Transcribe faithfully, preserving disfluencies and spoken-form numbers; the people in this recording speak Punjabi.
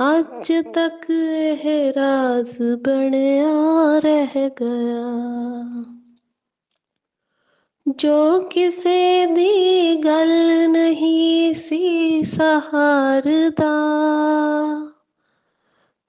ਅੱਜ ਤੱਕ ਇਹ ਰਾਜ਼ ਬਣਿਆ ਰਹਿ ਗਿਆ, ਜੋ ਕਿਸੇ ਦੀ ਗੱਲ ਨਹੀਂ ਸੀ ਸਹਾਰਦਾ।